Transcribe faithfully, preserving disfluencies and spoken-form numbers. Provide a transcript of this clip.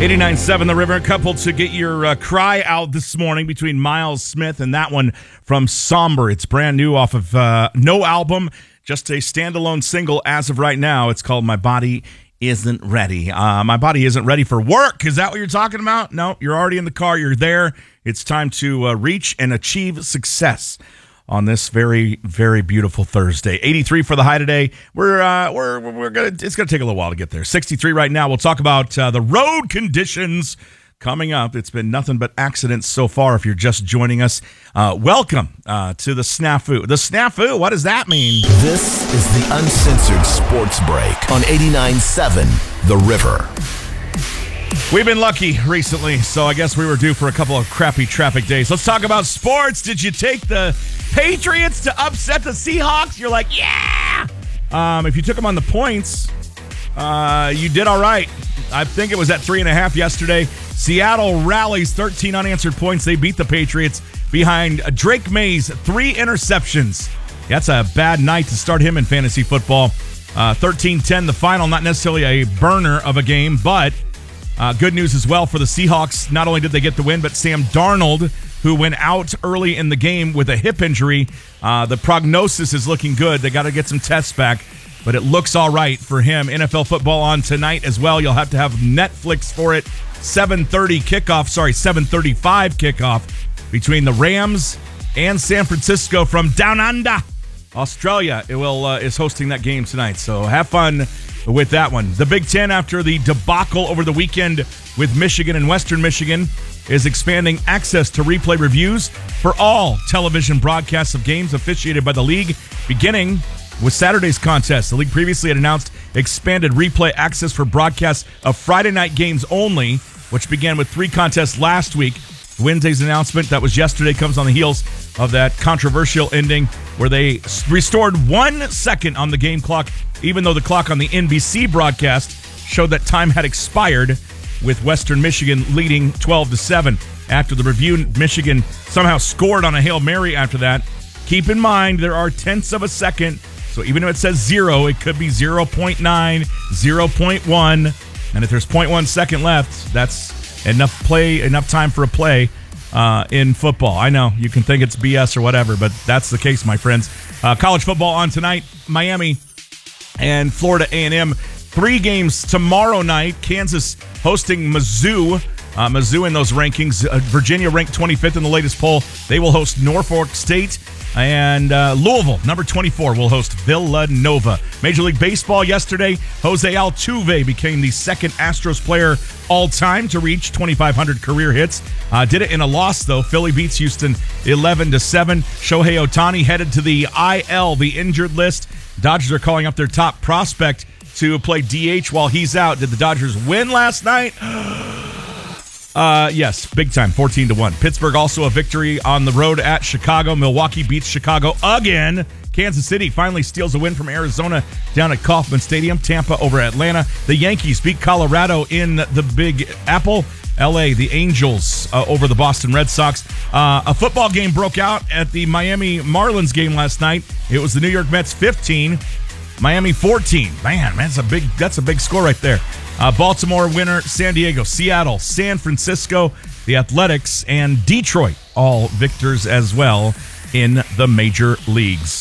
eighty-nine point seven The River, coupled to get your uh, cry out this morning between Miles Smith and that one from Somber. It's brand new off of uh, no album, just a standalone single as of right now. It's called My Body Isn't Ready. Uh, my body isn't ready for work. Is that what you're talking about? No, you're already in the car. You're there. It's time to uh, reach and achieve success on this very, very beautiful Thursday. eighty-three for the high today. We're uh, we're we're gonna. It's gonna take a little while to get there. sixty-three right now. We'll talk about uh, the road conditions coming up. It's been nothing but accidents so far. If you're just joining us, uh, welcome uh, to the snafu. The snafu. What does that mean? This is the Uncensored Sports Break on eighty-nine point seven The River. We've been lucky recently, so I guess we were due for a couple of crappy traffic days. Let's talk about sports. Did you take the Patriots to upset the Seahawks? You're like, yeah! Um, if you took them on the points, uh, you did all right. I think it was at three and a half yesterday. Seattle rallies thirteen unanswered points. They beat the Patriots behind Drake May's three interceptions. That's a bad night to start him in fantasy football. Uh, thirteen ten the final, not necessarily a burner of a game, but Uh, good news as well for the Seahawks. Not only did they get the win, but Sam Darnold, who went out early in the game with a hip injury, uh, the prognosis is looking good. They got to get some tests back, but it looks all right for him. N F L football on tonight as well. You'll have to have Netflix for it. seven thirty kickoff, sorry, seven thirty-five kickoff between the Rams and San Francisco from Down Under, Australia. It will uh, is hosting that game tonight, so have fun with that one. The Big Ten, after the debacle over the weekend with Michigan and Western Michigan, is expanding access to replay reviews for all television broadcasts of games officiated by the league, beginning with Saturday's contest. The league previously had announced expanded replay access for broadcasts of Friday night games only, which began with three contests last week. Wednesday's announcement that was yesterday comes on the heels of that controversial ending where they restored one second on the game clock, even though the clock on the N B C broadcast showed that time had expired, with Western Michigan leading twelve to seven. After the review, Michigan somehow scored on a Hail Mary after that. Keep in mind, there are tenths of a second, so even if it says zero, it could be zero point nine, zero point one, and if there's zero point one second left, that's enough play, enough time for a play uh, in football. I know you can think it's B S or whatever, but that's the case, my friends. Uh, college football on tonight. Miami and Florida A and M. Three games tomorrow night. Kansas hosting Mizzou. Uh, Mizzou in those rankings. Uh, Virginia ranked twenty-fifth in the latest poll. They will host Norfolk State. And uh, Louisville, number twenty-four, will host Villanova. Major League Baseball yesterday, Jose Altuve became the second Astros player all-time to reach twenty-five hundred career hits. Uh, did it in a loss, though. Philly beats Houston eleven to seven. Shohei Ohtani headed to the I L, the injured list. Dodgers are calling up their top prospect to play D H while he's out. Did the Dodgers win last night? Uh, yes, big time, fourteen to one. Pittsburgh also a victory on the road at Chicago. Milwaukee beats Chicago again. Kansas City finally steals a win from Arizona down at Kauffman Stadium. Tampa over Atlanta. The Yankees beat Colorado in the Big Apple. L A, the Angels uh, over the Boston Red Sox. Uh, a football game broke out at the Miami Marlins game last night. It was the New York Mets fifteen, Miami fourteen. Man, man, that's a big, that's a big score right there. Uh, Baltimore winner, San Diego, Seattle, San Francisco, the Athletics, and Detroit, all victors as well in the major leagues.